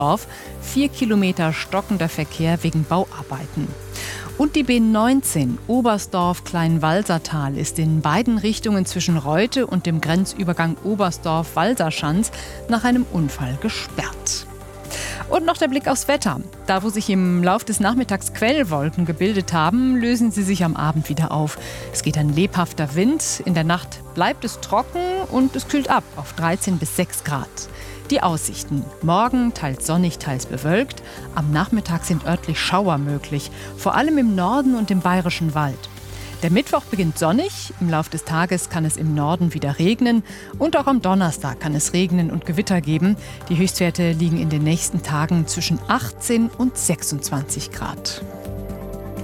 Dorf. 4 Kilometer stockender Verkehr wegen Bauarbeiten. Und die B19 Oberstdorf-Kleinwalsertal ist in beiden Richtungen zwischen Reute und dem Grenzübergang Oberstdorf-Walserschanz nach einem Unfall gesperrt. Und noch der Blick aufs Wetter. Da, wo sich im Lauf des Nachmittags Quellwolken gebildet haben, lösen sie sich am Abend wieder auf. Es geht ein lebhafter Wind. In der Nacht bleibt es trocken und es kühlt ab auf 13 bis 6 Grad. Die Aussichten. Morgen teils sonnig, teils bewölkt. Am Nachmittag sind örtlich Schauer möglich, vor allem im Norden und im Bayerischen Wald. Der Mittwoch beginnt sonnig, im Lauf des Tages kann es im Norden wieder regnen und auch am Donnerstag kann es regnen und Gewitter geben. Die Höchstwerte liegen in den nächsten Tagen zwischen 18 und 26 Grad.